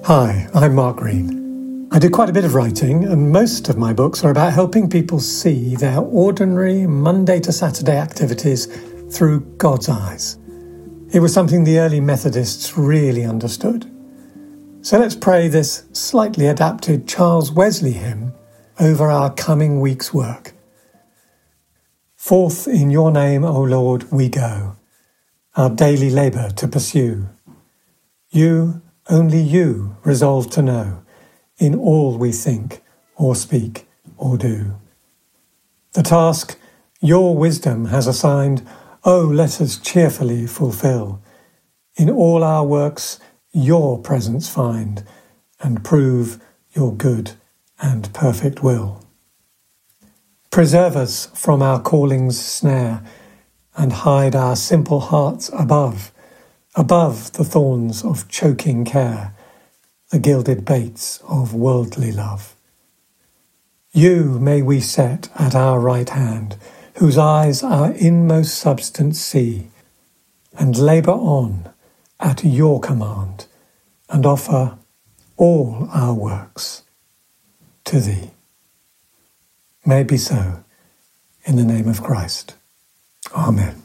Hi, I'm Mark Green. I do quite a bit of writing, and most of my books are about helping people see their ordinary Monday to Saturday activities through God's eyes. It was something the early Methodists really understood. So let's pray this slightly adapted Charles Wesley hymn over our coming week's work. Forth in your name, O Lord, we go, our daily labour to pursue. You, only you, resolve to know, in all we think, or speak, or do. The task your wisdom has assigned, let us cheerfully fulfil. In all our works your presence find, and prove your good and perfect will. Preserve us from our calling's snare, and hide our simple hearts above the thorns of choking care, the gilded baits of worldly love. You may we set at our right hand, whose eyes our inmost substance see, and labour on at your command, and offer all our works to thee. May it be so, in the name of Christ. Amen.